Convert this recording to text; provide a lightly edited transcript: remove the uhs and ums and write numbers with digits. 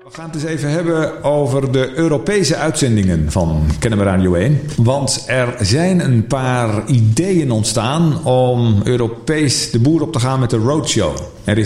We gaan het eens even hebben over de Europese uitzendingen van Kennemer Radio 1. Want er zijn een paar ideeën ontstaan om Europees de boer op te gaan met de roadshow. Er is